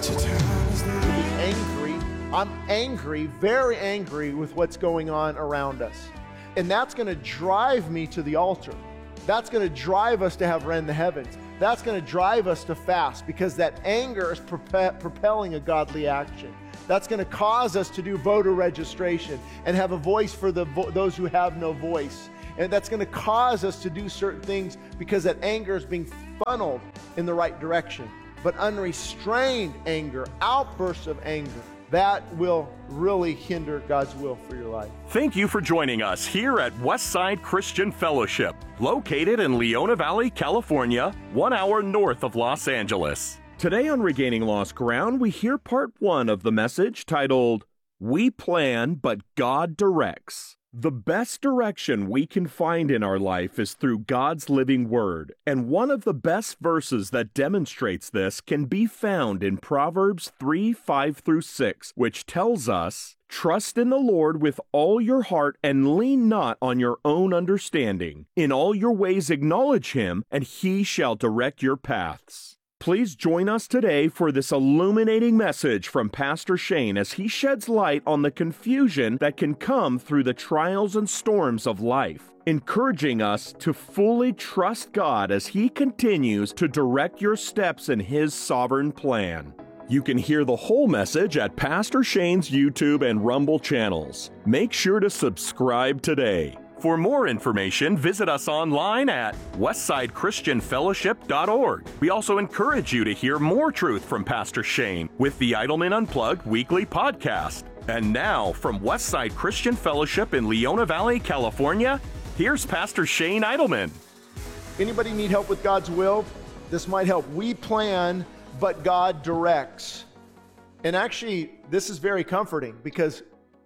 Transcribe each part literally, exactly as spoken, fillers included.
To be angry. I'm angry, very angry with what's going on around us. And that's going to drive me to the altar. That's going to drive us to have rend the heavens. That's going to drive us to fast, because that anger is prope- propelling a godly action. That's going to cause us to do voter registration and have a voice for the vo- those who have no voice. And that's going to cause us to do certain things because that anger is being funneled in the right direction. But unrestrained anger, outbursts of anger, that will really hinder God's will for your life. Thank you for joining us here at Westside Christian Fellowship, located in Leona Valley, California, one hour north of Los Angeles. Today on Regaining Lost Ground, we hear part one of the message titled, We Plan, but God Directs. The best direction we can find in our life is through God's living word, and one of the best verses that demonstrates this can be found in Proverbs three, five through six, which tells us, Trust in the Lord with all your heart and lean not on your own understanding. In all your ways acknowledge him, and he shall direct your paths. Please join us today for this illuminating message from Pastor Shane as he sheds light on the confusion that can come through the trials and storms of life, encouraging us to fully trust God as he continues to direct your steps in his sovereign plan. You can hear the whole message at Pastor Shane's YouTube and Rumble channels. Make sure to subscribe today. For more information, visit us online at westside christian fellowship dot org. We also encourage you to hear more truth from Pastor Shane with the Idleman Unplugged weekly podcast. And now, from Westside Christian Fellowship in Leona Valley, California, here's Pastor Shane Idleman. Anybody need help with God's will? This might help. We plan, but God directs. And actually, this is very comforting because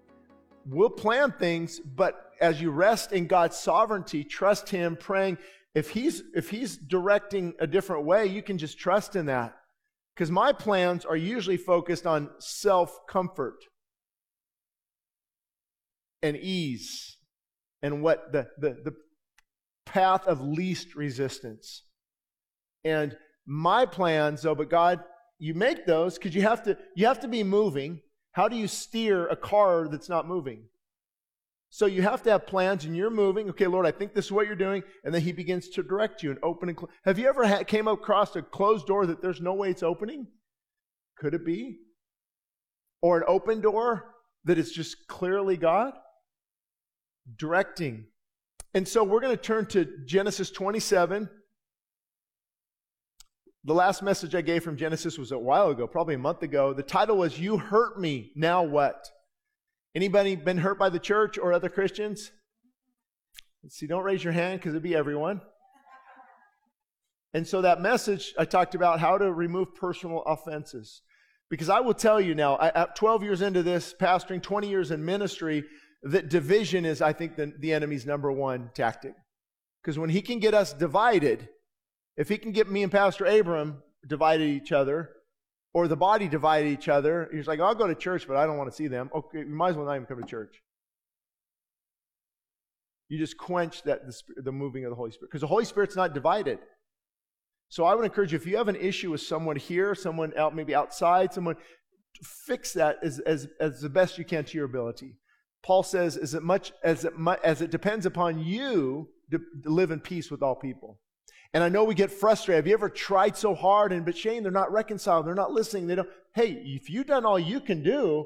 we'll plan things, but as you rest in God's sovereignty, trust him, praying. If he's if he's directing a different way, you can just trust in that. Because my plans are usually focused on self-comfort and ease and what the, the, the path of least resistance. And my plans, though, but God, you make those because you have to you have to be moving. How do you steer a car that's not moving? So you have to have plans, and you're moving. Okay, Lord, I think this is what you're doing. And then he begins to direct you and open and close. Have you ever had, came across a closed door that there's no way it's opening? Could it be? Or an open door that is just clearly God directing. And so we're going to turn to Genesis twenty-seven. The last message I gave from Genesis was a while ago, probably a month ago. The title was, You Hurt Me, Now What? Anybody been hurt by the church or other Christians? Let's see, don't raise your hand because it'd be everyone. And so that message, I talked about how to remove personal offenses. Because I will tell you now, I, at twelve years into this, pastoring, twenty years in ministry, that division is, I think, the, the enemy's number one tactic. Because when he can get us divided, if he can get me and Pastor Abram divided each other, or the body divided each other, he's like, I'll go to church, but I don't want to see them. Okay, you might as well not even come to church. You just quench that the, the moving of the Holy Spirit. Because the Holy Spirit's not divided. So I would encourage you, if you have an issue with someone here, someone out, maybe outside, someone, fix that as, as, as the best you can to your ability. Paul says, as it much as it, as it depends upon you to, to live in peace with all people. And I know we get frustrated. Have you ever tried so hard and, but Shane, they're not reconciled. They're not listening. They don't. Hey, if you've done all you can do,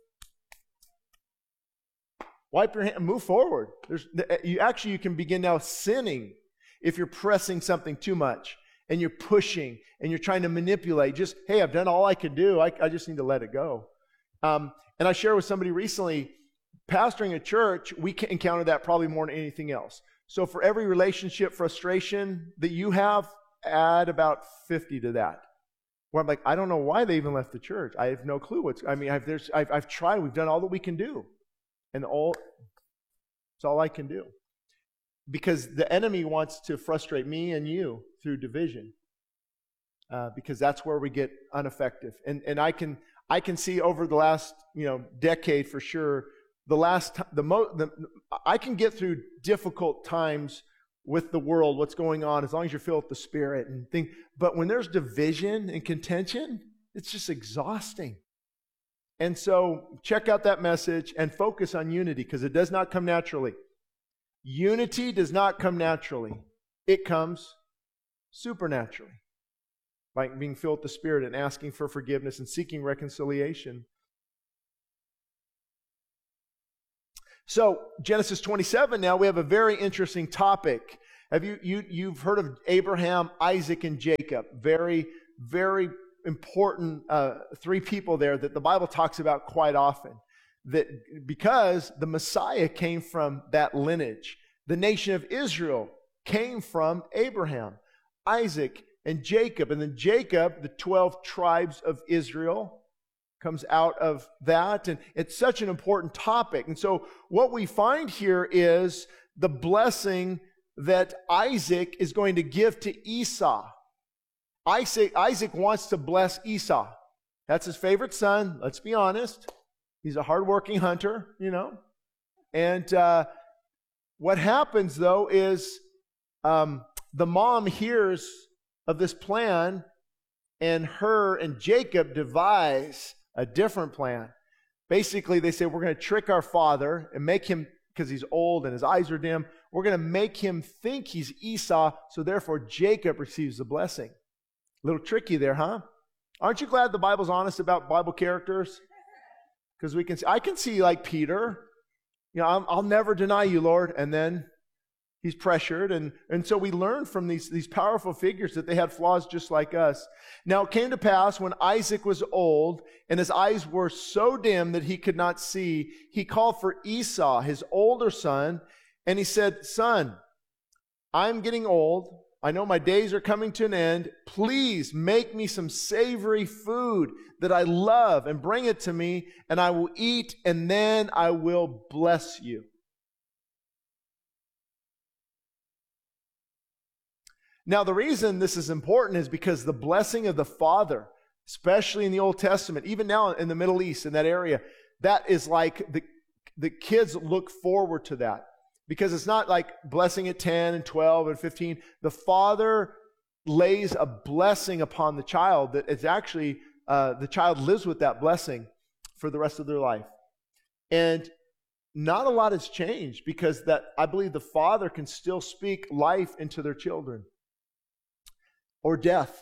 wipe your hand and move forward. There's, you actually, you can begin now sinning if you're pressing something too much and you're pushing and you're trying to manipulate. Just, hey, I've done all I can do. I, I just need to let it go. Um, and I shared with somebody recently, pastoring a church, we can encounter that probably more than anything else. So for every relationship frustration that you have, add about fifty to that. Where I'm like, I don't know why they even left the church. I have no clue what's, I mean, I've, there's, I've, I've tried, we've done all that we can do. And all, it's all I can do. Because the enemy wants to frustrate me and you through division. Uh, because that's where we get ineffective. And and I can I can see over the last, you know, decade for sure, the last the mo the, I can get through difficult times with the world, what's going on, as long as you're filled with the Spirit and think. But when there's division and contention, It's just exhausting. And so check out that message and focus on unity, because it does not come naturally. Unity does not come naturally. It comes supernaturally, by being filled with the Spirit and asking for forgiveness and seeking reconciliation. So Genesis twenty-seven, now we have a very interesting topic. Have you, you you've heard of Abraham, Isaac, and Jacob? Very, very important uh, three people there that the Bible talks about quite often. That because the Messiah came from that lineage. The nation of Israel came from Abraham, Isaac, and Jacob. And then Jacob, the twelve tribes of Israel, comes out of that. And it's such an important topic. And so what we find here is the blessing that Isaac is going to give to Esau. Isaac, Isaac wants to bless Esau. That's his favorite son, let's be honest. He's a hardworking hunter, you know. And uh, what happens, though, is um, the mom hears of this plan, and her and Jacob devise a different plan. Basically, they say, we're going to trick our father and make him, because he's old and his eyes are dim, we're going to make him think he's Esau, so therefore Jacob receives the blessing. A little tricky there, huh? Aren't you glad the Bible's honest about Bible characters? Because we can see, I can see like Peter, you know, I'll, I'll never deny you, Lord, and then he's pressured, and, and so we learn from these, these powerful figures that they had flaws just like us. Now it came to pass when Isaac was old, and his eyes were so dim that he could not see, he called for Esau, his older son, and he said, son, I'm getting old. I know my days are coming to an end. Please make me some savory food that I love and bring it to me, and I will eat, and then I will bless you. Now, the reason this is important is because the blessing of the Father, especially in the Old Testament, even now in the Middle East, in that area, that is like the, the kids look forward to that. Because it's not like blessing at ten and twelve and fifteen. The Father lays a blessing upon the child that is actually, uh, the child lives with that blessing for the rest of their life. And not a lot has changed, because that I believe the Father can still speak life into their children. Or death.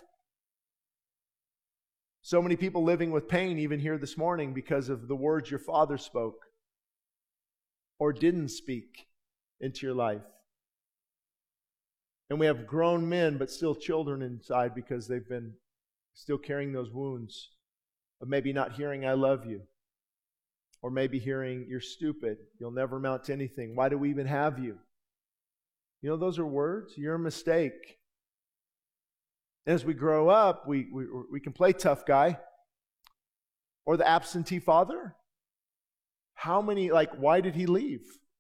So many people living with pain even here this morning because of the words your father spoke or didn't speak into your life. And we have grown men but still children inside because they've been still carrying those wounds of maybe not hearing I love you, or maybe hearing you're stupid, you'll never amount to anything, why do we even have you? You know, those are words. You're a mistake. As we grow up, we, we, we can play tough guy or the absentee father. How many, like, why did he leave?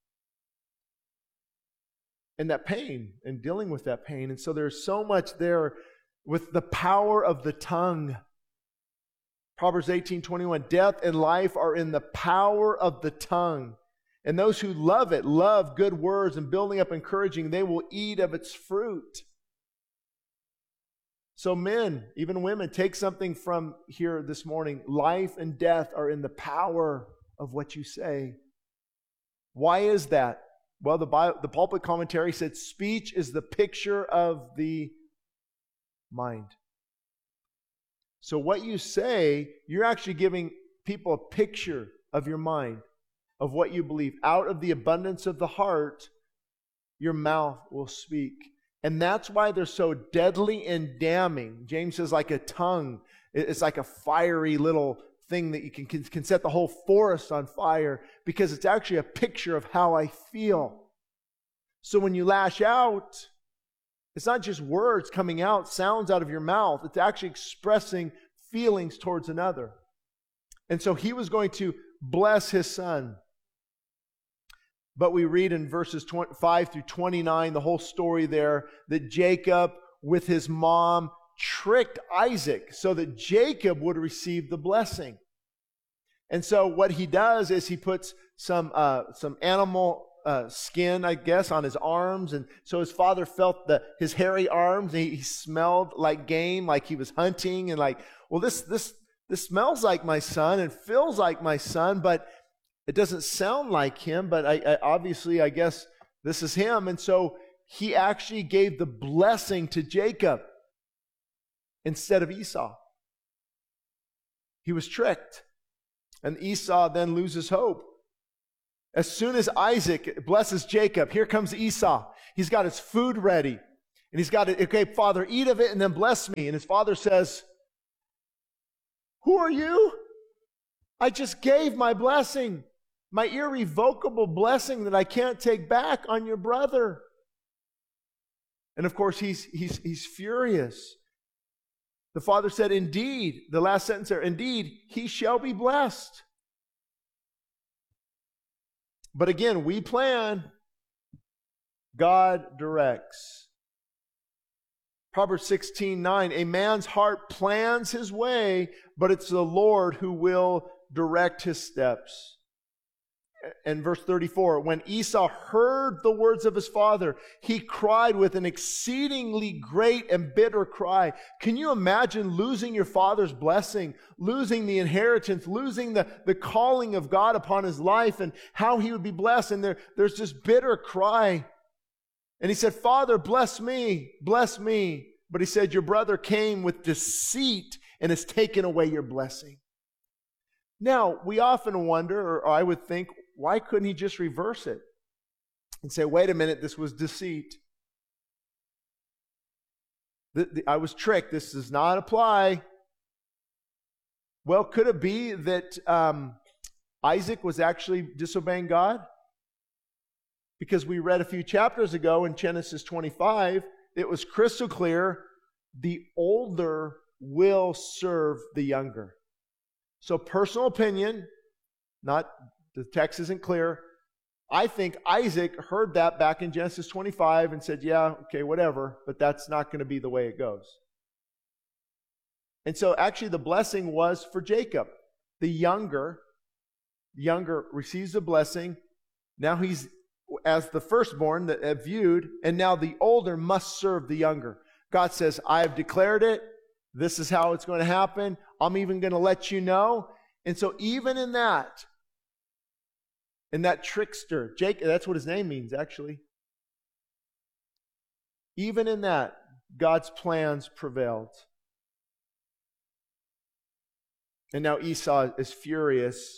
And that pain, and dealing with that pain. And so there's so much there with the power of the tongue. Proverbs eighteen twenty-one, death and life are in the power of the tongue. And those who love it, love good words and building up encouraging, they will eat of its fruit. So men, even women, take something from here this morning. Life and death are in the power of what you say. Why is that? Well, the, Bible, the pulpit commentary said speech is the picture of the mind. So what you say, you're actually giving people a picture of your mind, of what you believe. Out of the abundance of the heart, your mouth will speak. And that's why they're so deadly and damning. James says like a tongue. It's like a fiery little thing that you can, can set the whole forest on fire, because it's actually a picture of how I feel. So when you lash out, it's not just words coming out, sounds out of your mouth. It's actually expressing feelings towards another. And so he was going to bless his son. But we read in verses five through twenty-nine, the whole story there, that Jacob with his mom tricked Isaac so that Jacob would receive the blessing. And so what he does is he puts some uh, some animal uh, skin, I guess, on his arms. And so his father felt the his hairy arms. And he, he smelled like game, like he was hunting. And like, well, this this this smells like my son and feels like my son, but it doesn't sound like him. But I, I obviously, I guess this is him. And so he actually gave the blessing to Jacob instead of Esau. He was tricked. And Esau then loses hope. As soon as Isaac blesses Jacob, here comes Esau. He's got his food ready. And he's got it, okay, Father, eat of it and then bless me. And his father says, who are you? I just gave my blessing, my irrevocable blessing that I can't take back on your brother. And of course, he's, he's, he's furious. The father said, indeed, the last sentence there, indeed, he shall be blessed. But again, we plan, God directs. Proverbs sixteen nine, a man's heart plans his way, but it's the Lord who will direct his steps. And verse thirty-four, when Esau heard the words of his father, he cried with an exceedingly great and bitter cry. Can you imagine losing your father's blessing, losing the inheritance, losing the, the calling of God upon his life and how he would be blessed? And there, there's this bitter cry. And he said, Father, bless me, bless me. But he said, your brother came with deceit and has taken away your blessing. Now, we often wonder, or I would think, why couldn't he just reverse it and say, wait a minute, this was deceit. The, the, I was tricked. This does not apply. Well, could it be that um, Isaac was actually disobeying God? Because we read a few chapters ago in Genesis twenty-five, it was crystal clear, the older will serve the younger. So personal opinion, not the text isn't clear. I think Isaac heard that back in Genesis twenty-five and said, yeah, okay, whatever, but that's not going to be the way it goes. And so actually the blessing was for Jacob. The younger, the younger receives the blessing. Now he's as the firstborn that uh, viewed, and now the older must serve the younger. God says, I have declared it. This is how it's going to happen. I'm even going to let you know. And so even in that, in that trickster, Jacob, that's what his name means actually. Even in that, God's plans prevailed. And now Esau is furious.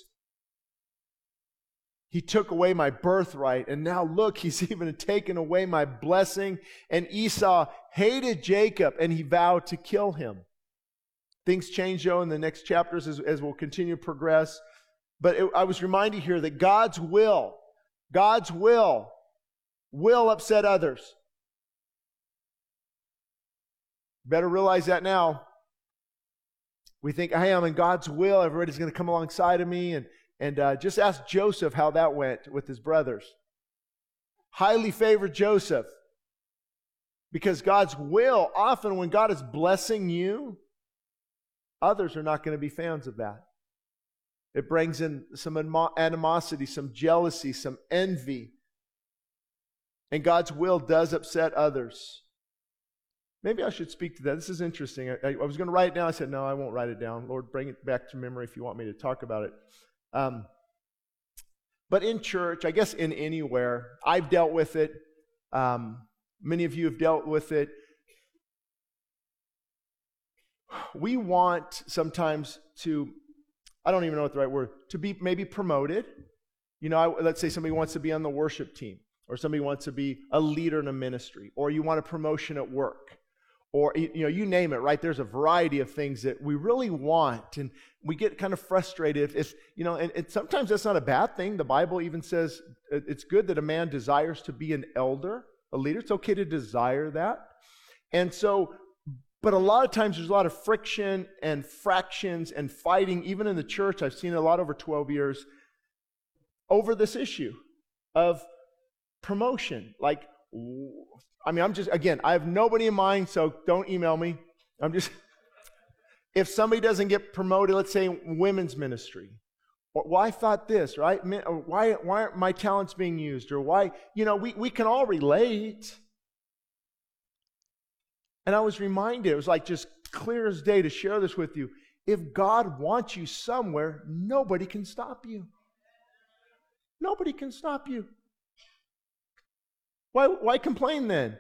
He took away my birthright, and now look, he's even taken away my blessing. And Esau hated Jacob, and he vowed to kill him. Things change, though, in the next chapters as, as we'll continue to progress. But it, I was reminded here that God's will, God's will, will upset others. Better realize that now. We think, hey, I'm in God's will. Everybody's going to come alongside of me. And, and uh, just ask Joseph how that went with his brothers. Highly favored Joseph. Because God's will, often when God is blessing you, others are not going to be fans of that. It brings in some animosity, some jealousy, some envy. And God's will does upset others. Maybe I should speak to that. This is interesting. I, I was going to write it down. I said, no, I won't write it down. Lord, bring it back to memory if you want me to talk about it. Um, but in church, I guess in anywhere, I've dealt with it. Um, many of you have dealt with it. We want sometimes to, I don't even know what the right word, to be maybe promoted. You know, I, let's say somebody wants to be on the worship team, or somebody wants to be a leader in a ministry, or you want a promotion at work, or, you know, you name it, right? There's a variety of things that we really want, and we get kind of frustrated if, if you know, and, and sometimes that's not a bad thing. The Bible even says it's good that a man desires to be an elder, a leader. It's okay to desire that. And so, but a lot of times there's a lot of friction and fractions and fighting, even in the church. I've seen it a lot over twelve years, over this issue of promotion. Like, I mean, I'm just, again, I have nobody in mind, so don't email me. I'm just, if somebody doesn't get promoted, let's say women's ministry, or, well, I thought this, right? Or why, why aren't my talents being used? Or why, you know, we, we can all relate. And I was reminded, it was like just clear as day to share this with you. If God wants you somewhere, nobody can stop you. Nobody can stop you. Why, why complain then?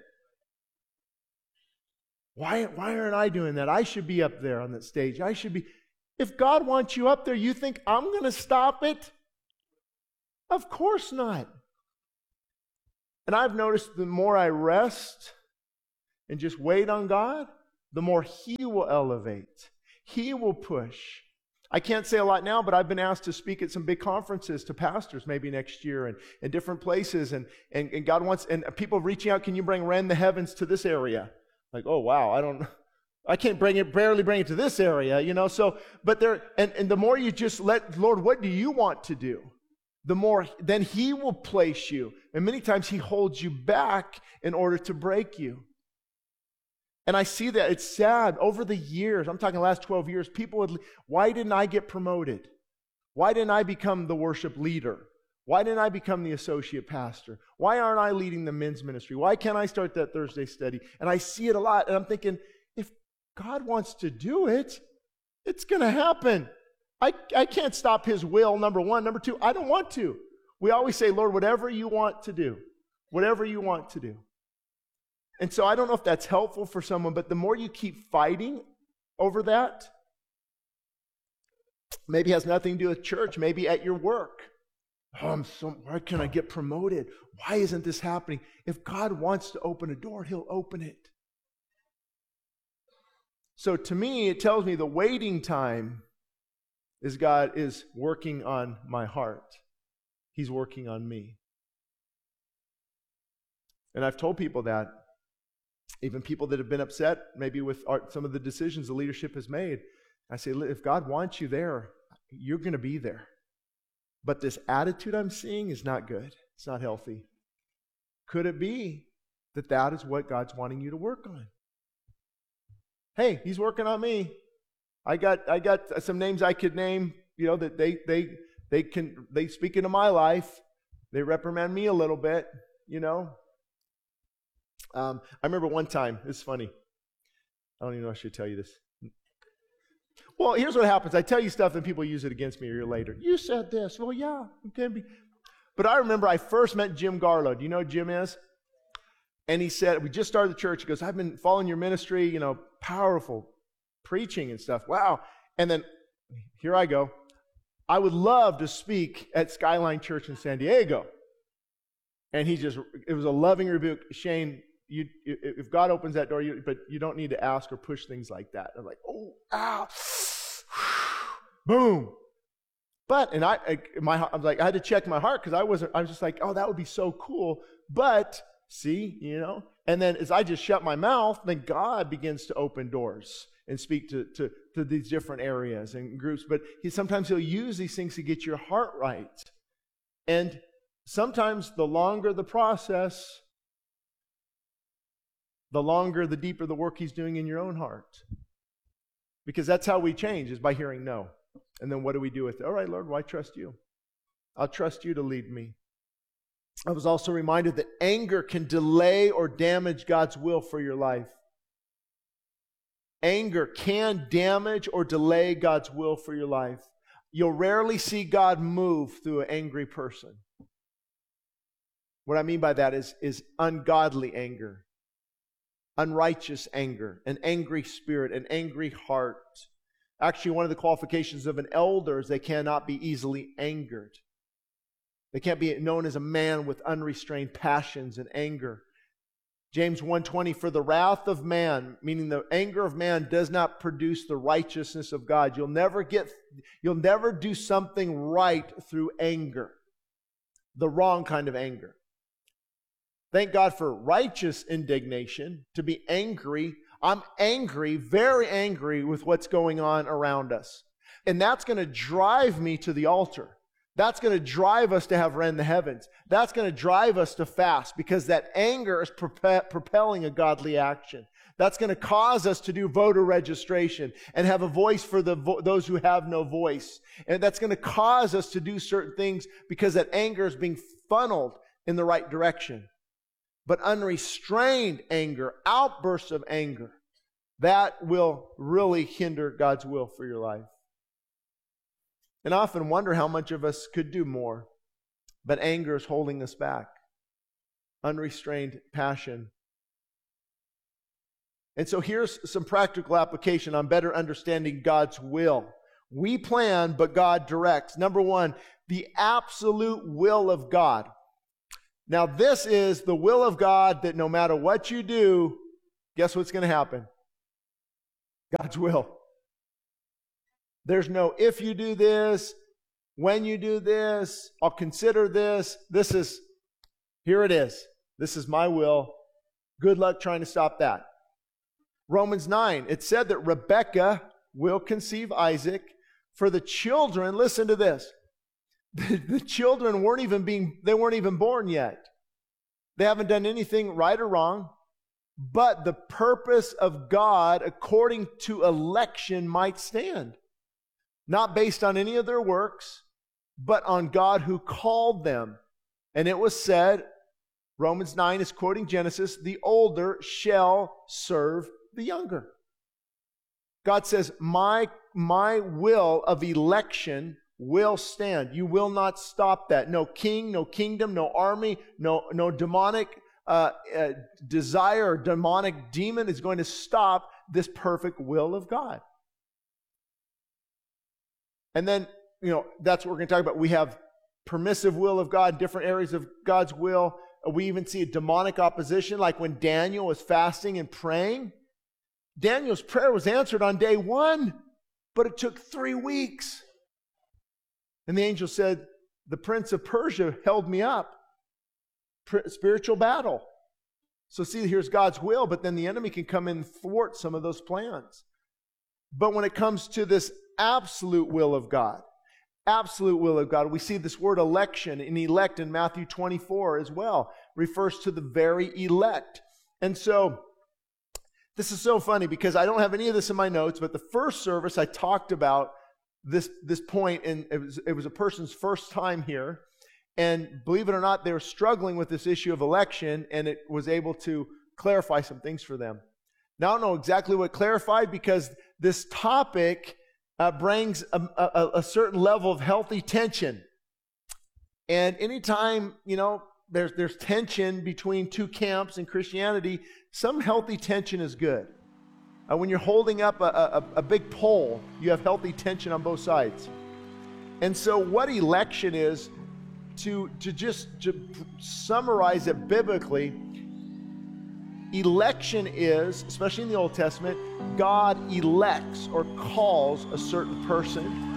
Why, why aren't I doing that? I should be up there on that stage. I should be. If God wants you up there, you think I'm going to stop it? Of course not. And I've noticed the more I rest and just wait on God, the more He will elevate. He will push. I can't say a lot now, but I've been asked to speak at some big conferences to pastors maybe next year and in different places. And, and, and God wants, and people reaching out, can you bring Rend the Heavens to this area? Like, oh, wow, I don't, I can't bring it, barely bring it to this area, you know. So, but there, and, and the more you just let, Lord, what do you want to do? The more, then He will place you. And many times He holds you back in order to break you. And I see that. It's sad. Over the years, I'm talking the last twelve years, people would, why didn't I get promoted? Why didn't I become the worship leader? Why didn't I become the associate pastor? Why aren't I leading the men's ministry? Why can't I start that Thursday study? And I see it a lot, and I'm thinking, if God wants to do it, it's going to happen. I, I can't stop His will, number one. Number two, I don't want to. We always say, Lord, whatever you want to do, whatever you want to do. And so I don't know if that's helpful for someone, but the more you keep fighting over that, maybe it has nothing to do with church, maybe at your work. Oh, I'm so, why can't I get promoted? Why isn't this happening? If God wants to open a door, He'll open it. So to me, it tells me the waiting time is God is working on my heart. He's working on me. And I've told people that, even people that have been upset maybe with our, some of the decisions the leadership has made. I say, if God wants you there, you're going to be there. But this attitude I'm seeing is not good. It's not healthy. Could it be that that is what God's wanting you to work on? Hey, He's working on me. I got I got some names I could name, you know, that they they they can they speak into my life. They reprimand me a little bit, you know. Um, I remember one time, it's funny. I don't even know if I should tell you this. Well, here's what happens. I tell you stuff and people use it against me a year later. You said this. Well, yeah, it can be. But I remember I first met Jim Garlow. Do you know who Jim is? And he said, we just started the church. He goes, I've been following your ministry, you know, powerful preaching and stuff. Wow. And then here I go. I would love to speak at Skyline Church in San Diego. And he just, it was a loving rebuke. Shane, you, if God opens that door, you, but you don't need to ask or push things like that. I'm like, oh, ow. Boom. But, and I, I, my, I was like, I had to check my heart because I wasn't, I was just like, oh, that would be so cool. But, see, you know, and then as I just shut my mouth, then God begins to open doors and speak to, to, to these different areas and groups. But he sometimes he'll use these things to get your heart right. And sometimes the longer the process, the longer, the deeper the work he's doing in your own heart. Because that's how we change, is by hearing no. And then what do we do with it? All right, Lord, well, I trust you. I'll trust you to lead me. I was also reminded that anger can delay or damage God's will for your life. Anger can damage or delay God's will for your life. You'll rarely see God move through an angry person. What I mean by that is, is ungodly anger, unrighteous anger, an angry spirit, an angry heart. Actually, one of the qualifications of an elder is they cannot be easily angered. They can't be known as a man with unrestrained passions and anger. James one twenty, for the wrath of man, meaning the anger of man, does not produce the righteousness of God. You'll never get, you'll never do something right through anger. The wrong kind of anger. Thank God for righteous indignation, to be angry. I'm angry, very angry with what's going on around us. And that's going to drive me to the altar. That's going to drive us to have Rend the Heavens. That's going to drive us to fast, because that anger is prope- propelling a godly action. That's going to cause us to do voter registration and have a voice for the vo- those who have no voice. And that's going to cause us to do certain things because that anger is being funneled in the right direction. But unrestrained anger, outbursts of anger, that will really hinder God's will for your life. And I often wonder how much of us could do more, but anger is holding us back. Unrestrained passion. And so here's some practical application on better understanding God's will. We plan, but God directs. Number one, the absolute will of God. Now, this is the will of God that no matter what you do, guess what's going to happen? God's will. There's no if you do this, when you do this, I'll consider this. This is, here it is. This is my will. Good luck trying to stop that. Romans nine, it said that Rebekah will conceive Isaac. For the children, listen to this. The, the children weren't even being, they weren't even born yet. They haven't done anything right or wrong. But the purpose of God, according to election, might stand. Not based on any of their works, but on God who called them. And it was said, Romans nine is quoting Genesis, the older shall serve the younger. God says, my, my will of election will stand. You will not stop that. No king, no kingdom, no army, no, no demonic uh, uh, desire or demonic demon is going to stop this perfect will of God. And then, you know, that's what we're going to talk about. We have permissive will of God, different areas of God's will. We even see a demonic opposition, like when Daniel was fasting and praying. Daniel's prayer was answered on day one, but it took three weeks. And the angel said, the prince of Persia held me up. Spiritual battle. So see, here's God's will, but then the enemy can come in and thwart some of those plans. But when it comes to this absolute will of God, absolute will of God, we see this word election and elect in Matthew twenty-four as well, refers to the very elect. And so, this is so funny because I don't have any of this in my notes, but the first service I talked about this, this point, and it was, it was a person's first time here. And believe it or not, they were struggling with this issue of election, and it was able to clarify some things for them. Now, I don't know exactly what clarified because this topic uh, brings a, a, a certain level of healthy tension. And anytime, you know, there's, there's tension between two camps in Christianity, some healthy tension is good. Uh, when you're holding up a, a, a big pole, you have healthy tension on both sides. And so what election is, to, to just to summarize it biblically, election is, especially in the Old Testament, God elects or calls a certain person